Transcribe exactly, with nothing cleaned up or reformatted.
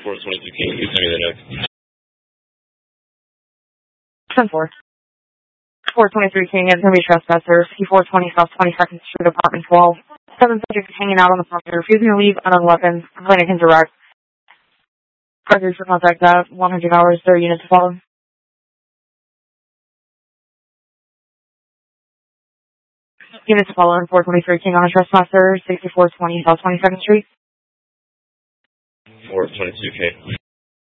four twenty-two King, you send me the notes. ten four. four twenty-three King, it's going to be trespassers. four twenty South twenty-second Street, Apartment twelve. Seven subjects hanging out on the property, refusing to leave, unknown weapons, complaining indirect. Records for contact that, one hundred hours, their unit to follow. Unit to follow in four twenty-three King on a trespasser, sixty-four twenty South twenty-second Street. four twenty-two K.